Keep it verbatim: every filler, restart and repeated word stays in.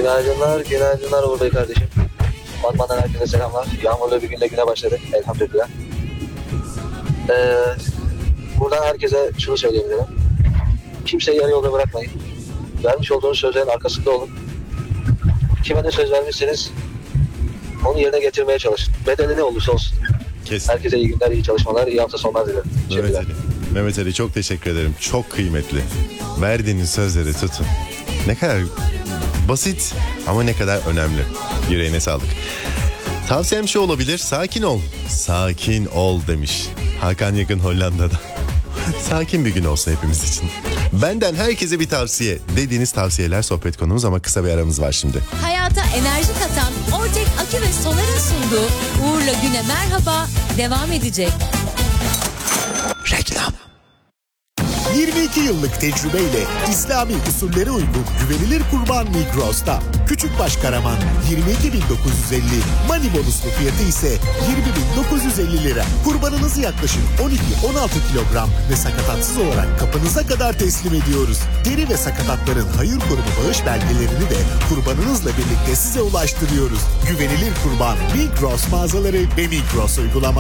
Günaydınlar, günaydınlar Uğur Bey kardeşim. Batman'dan herkese selamlar. Yağmurlu bir günle güne başladık. Elhamdülillah. Ee, buradan herkese şunu söyleyebilirim. Kimseyi yarı yolda bırakmayın. Vermiş olduğunuz sözlerin arkasında olun. Kime ne söz vermişseniz onu yerine getirmeye çalışın. Bedeli ne olursa olsun. Kesin. Herkese iyi günler, iyi çalışmalar, iyi hafta sonlar dilerim. Mehmet Ali. Mehmet Ali çok teşekkür ederim. Çok kıymetli. Verdiğiniz sözleri tutun. Ne kadar basit ama ne kadar önemli. Yüreğine sağlık. Tavsiyem şu olabilir. Sakin ol. Sakin ol demiş Hakan Yakın Hollanda'da. Sakin bir gün olsun hepimiz için. Benden herkese bir tavsiye. Dediğiniz tavsiyeler sohbet konumuz ama kısa bir aramız var şimdi. Hayata enerji katan Ortek Akü ve Solar'ın sunduğu Uğur'la Güne Merhaba devam edecek. Reklam. yirmi iki yıllık tecrübeyle İslami usullere uygun güvenilir kurban Migros'ta. Küçükbaş Karaman yirmi iki bin dokuz yüz elli, mani bonuslu fiyatı ise yirmi bin dokuz yüz elli lira. Kurbanınızı yaklaşık on iki on altı kilogram ve sakatatsız olarak kapınıza kadar teslim ediyoruz. Deri ve sakatatların hayır kurumu bağış belgelerini de kurbanınızla birlikte size ulaştırıyoruz. Güvenilir kurban Migros mağazaları ve Migros uygulaması.